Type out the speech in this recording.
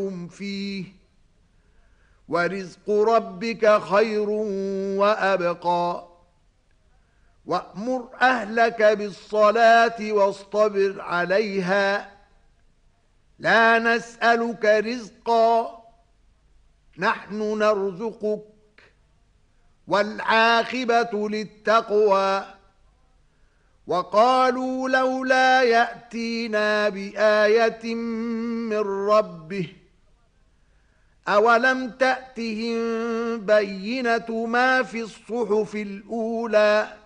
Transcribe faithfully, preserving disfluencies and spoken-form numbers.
فيه ورزق ربك خير وأبقى وأمر أهلك بالصلاة واصطبر عليها لا نسألك رزقا نحن نرزقك والعاقبة للتقوى وقالوا لولا يأتينا بآية من ربه أولم تأتهم بينة ما في الصحف الأولى